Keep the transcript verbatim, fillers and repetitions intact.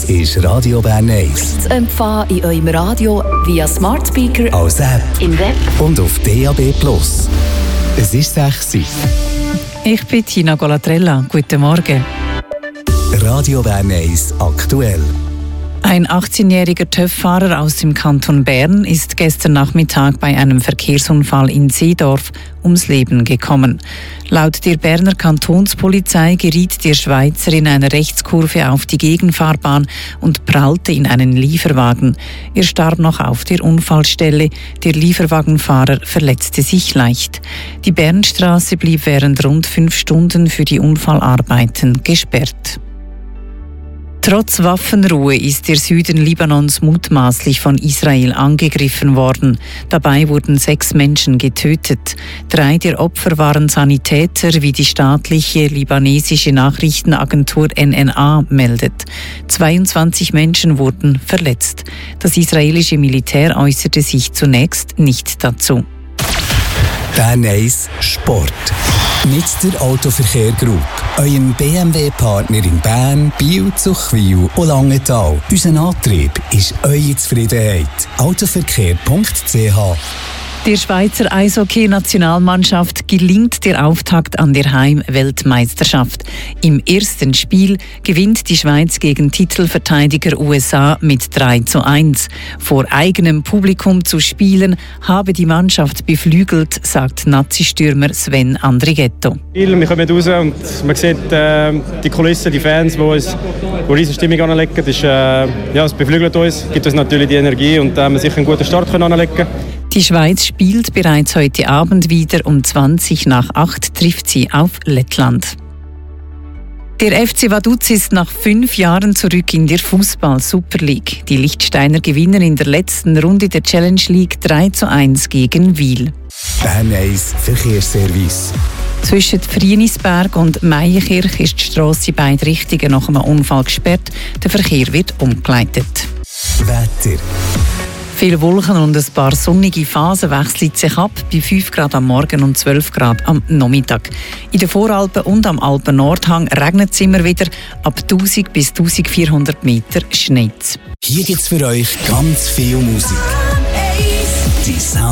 Das ist Radio Bern eins. Zu empfangen in eurem Radio via Smart Speaker, als App im Web und auf D A B Plus. Es ist sechs Uhr. Ich bin Tina Golatrella. Guten Morgen. Radio Bern eins aktuell. Ein achtzehnjähriger TÜV-Fahrer aus dem Kanton Bern ist gestern Nachmittag bei einem Verkehrsunfall in Seedorf ums Leben gekommen. Laut der Berner Kantonspolizei geriet der Schweizer in einer Rechtskurve auf die Gegenfahrbahn und prallte in einen Lieferwagen. Er starb noch auf der Unfallstelle. Der Lieferwagenfahrer verletzte sich leicht. Die Bernstraße blieb während rund fünf Stunden für die Unfallarbeiten gesperrt. Trotz Waffenruhe ist der Süden Libanons mutmaßlich von Israel angegriffen worden. Dabei wurden sechs Menschen getötet. Drei der Opfer waren Sanitäter, wie die staatliche libanesische Nachrichtenagentur N N A meldet. zweiundzwanzig Menschen wurden verletzt. Das israelische Militär äußerte sich zunächst nicht dazu. Bern eins Sport. Nicht der Autoverkehr Group. Euer B M W-Partner in Bern, Biel, Zuchwil und Langenthal. Unser Antrieb ist eure Zufriedenheit. autoverkehr punkt c h. Der Schweizer Eishockey-Nationalmannschaft gelingt der Auftakt an der Heim-Weltmeisterschaft. Im ersten Spiel gewinnt die Schweiz gegen Titelverteidiger U S A mit drei zu eins. Vor eigenem Publikum zu spielen, habe die Mannschaft beflügelt, sagt Nazi-Stürmer Sven Andrighetto. Wir kommen raus und man sieht äh, die Kulissen, die Fans, die uns die riesige Stimmung anlegen. Das, ist, äh, ja, es beflügelt uns, gibt uns natürlich die Energie und äh, wir sicher einen guten Start können anlegen. Die Schweiz spielt bereits heute Abend wieder. Um zwanzig nach acht trifft sie auf Lettland. Der F C Vaduz ist nach fünf Jahren zurück in der Fußball-Super League. Die Lichtsteiner gewinnen in der letzten Runde der Challenge League drei zu eins gegen Wil. Bern eins Verkehrsservice. Zwischen Frienisberg und Meienkirch ist die Strasse in beide Richtungen nach einem Unfall gesperrt. Der Verkehr wird umgeleitet. Wetter. Viele Wolken und ein paar sonnige Phasen wechseln sich ab, bei fünf Grad am Morgen und zwölf Grad am Nachmittag. In den Voralpen und am Alpen-Nordhang regnet es immer wieder, ab tausend bis eintausendvierhundert Meter schneit. Hier gibt's für euch ganz viel Musik. Die Sound